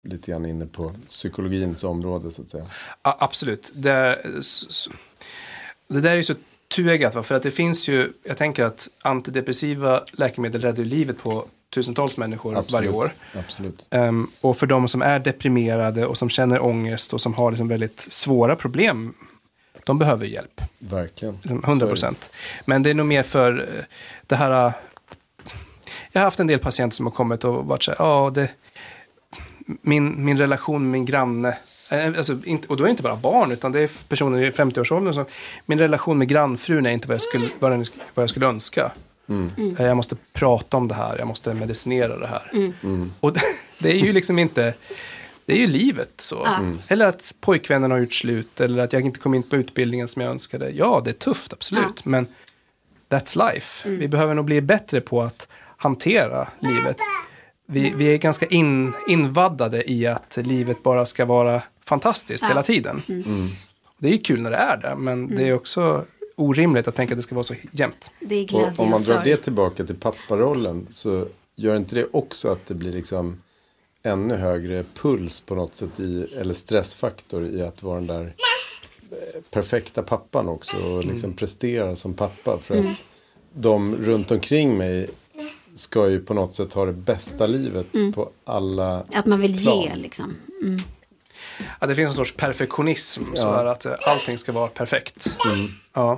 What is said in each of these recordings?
lite grann inne på psykologins område så att säga. Ja, absolut. Det där är ju så tuegat, för att det finns ju, jag tänker att antidepressiva läkemedel räddar ju livet på tusentals människor varje år. Absolut. Och för de som är deprimerade och som känner ångest och som har liksom väldigt svåra problem, de behöver hjälp. Verkligen. 100%. Men det är nog mer för det här. Jag har haft en del patienter som har kommit och varit så här, min relation med min granne, alltså, och då är det inte bara barn utan det är personer i 50-årsåldern som, min relation med grannfrun är inte vad jag skulle önska. Jag måste prata om det här, jag måste medicinera det här. Och det är ju liksom inte, det är ju livet så. Eller att pojkvännen har gjort slut, eller att jag inte kom in på utbildningen som jag önskade. Ja, det är tufft, absolut, men that's life. Vi behöver nog bli bättre på att hantera livet. Vi är ganska invaddade i att livet bara ska vara fantastiskt hela tiden. Det är ju kul när det är det, men det är också orimligt att tänka att det ska vara så jämnt. Det är glädje och om man drar sorg. det tillbaka till papparollen, så gör inte det också att det blir liksom ännu högre puls på något sätt eller stressfaktor i att vara den där perfekta pappan också och liksom prestera som pappa, för att de runt omkring mig ska ju på något sätt ha det bästa livet på alla att man vill plan. ge liksom. Ja, det finns en sorts perfektionism sådär att allting ska vara perfekt. Ja.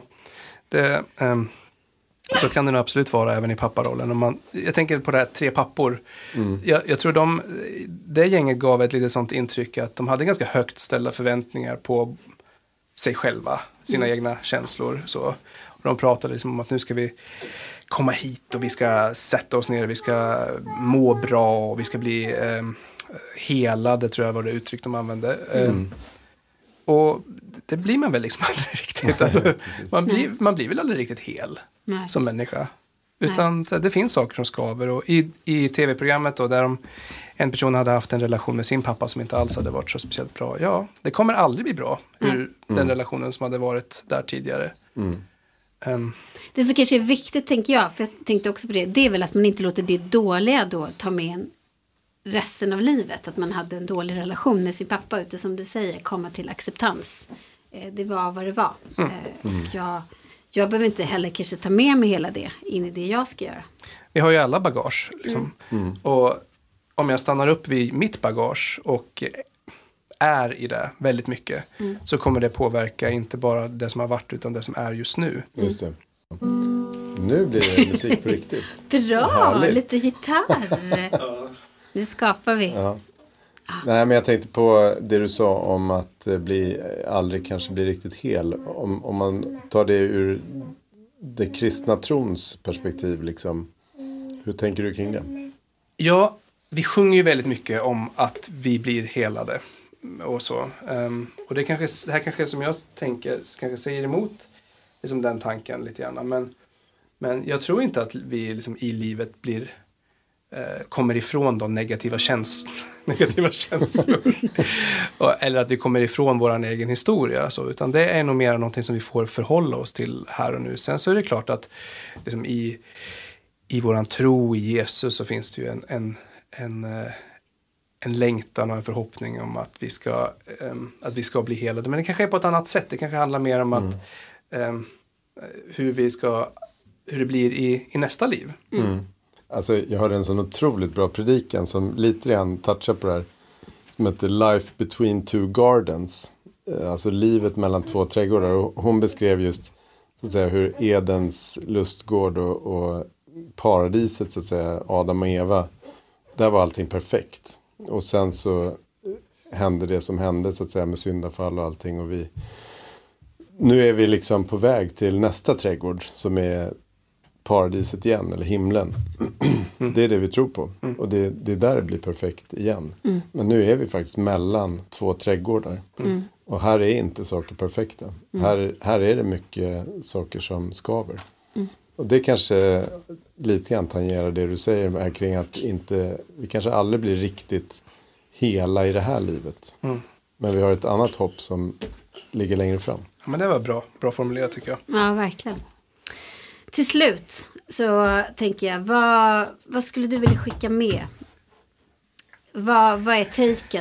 Så kan det nog absolut vara även i papparollen. Jag tänker på det här 3 pappor. Jag tror det gänget gav ett lite sånt intryck att de hade ganska högt ställda förväntningar på sig själva, sina egna känslor. Så. Och de pratade liksom om att nu ska vi komma hit och vi ska sätta oss ner, vi ska må bra och vi ska bli helade, tror jag var det uttryck de använde. Och det blir man väl liksom aldrig riktigt. Alltså, man blir väl aldrig riktigt hel som människa. Utan det finns saker som skaver. Och i tv-programmet då, där en person hade haft en relation med sin pappa som inte alls hade varit så speciellt bra. Ja, det kommer aldrig bli bra ur den relationen som hade varit där tidigare. Det som kanske är viktigt, tänker jag, för jag tänkte också på det är väl att man inte låter det dåliga då ta med en resten av livet, att man hade en dålig relation med sin pappa, utan som du säger, komma till acceptans. Det var vad det var. Jag behöver inte heller kanske ta med mig hela det in i det jag ska göra. Vi har ju alla bagage. Liksom. Och om jag stannar upp vid mitt bagage och är i det väldigt mycket, så kommer det påverka inte bara det som har varit utan det som är just nu. Just det. Nu blir det musik på riktigt. Bra, Härligt. lite gitarr. Nu skapar vi. Ja. Nej, men jag tänkte på det du sa om att aldrig kanske bli riktigt hel. Om man tar det ur det kristna trons perspektiv, liksom. Hur tänker du kring det? Ja, vi sjunger ju väldigt mycket om att vi blir helade och så. Och det här kanske som jag tänker kanske säger emot liksom den tanken lite grann. Men jag tror inte att vi liksom i livet kommer ifrån de negativa känslor. Eller att vi kommer ifrån vår egen historia. Så, utan det är nog mer någonting som vi får förhålla oss till här och nu. Sen så är det klart att liksom i våran tro i Jesus så finns det ju en längtan och en förhoppning om att vi ska bli helade. Men det kanske är på ett annat sätt. Det kanske handlar mer om att hur det blir i nästa liv. Alltså, jag hörde en sån otroligt bra predikan som lite grann touchar på det här, som heter Life Between Two Gardens. Alltså livet mellan 2 trädgårdar. Och hon beskrev just så att säga, hur Edens lustgård och paradiset, så att säga, Adam och Eva, där var allting perfekt. Och sen så hände det som hände, så att säga, med syndafall och allting. Och nu är vi liksom på väg till nästa trädgård som är paradiset igen, eller himlen. Det är det vi tror på. Och det är där det blir perfekt igen. Men nu är vi faktiskt mellan 2 trädgårdar. Och här är inte saker perfekta. Här är det mycket saker som skaver. Och det kanske lite grann tangerar det du säger här kring att vi kanske aldrig blir riktigt hela i det här livet. Men vi har ett annat hopp som ligger längre fram. Ja, men det var bra formulerat, tycker jag. Ja, verkligen. Till slut så tänker jag, vad skulle du vilja skicka med Vad är taken